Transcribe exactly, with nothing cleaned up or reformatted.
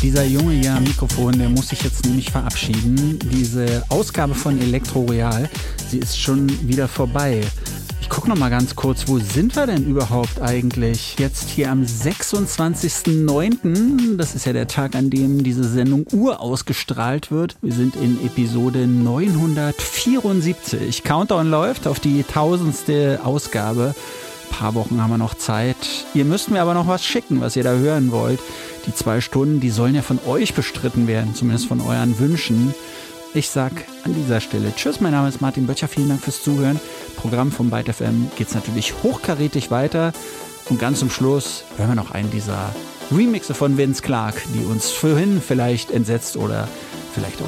Dieser Junge hier am Mikrofon, der muss sich jetzt nämlich verabschieden. Diese Ausgabe von Elektro Royal, sie ist schon wieder vorbei. Ich gucke noch mal ganz kurz, wo sind wir denn überhaupt eigentlich? Jetzt hier am sechsundzwanzigsten neunten Das ist ja der Tag, an dem diese Sendung urausgestrahlt wird. Wir sind in Episode neunhundertvierundsiebzig. Countdown läuft auf die tausendste Ausgabe. Ein paar Wochen haben wir noch Zeit. Ihr müsst mir aber noch was schicken, was ihr da hören wollt. Die zwei Stunden, die sollen ja von euch bestritten werden, zumindest von euren Wünschen. Ich sag an dieser Stelle tschüss, mein Name ist Martin Böttcher, vielen Dank fürs Zuhören. Programm vom Byte F M geht's natürlich hochkarätig weiter. Und ganz zum Schluss hören wir noch einen dieser Remixe von Vince Clarke, die uns vorhin vielleicht entsetzt oder vielleicht auch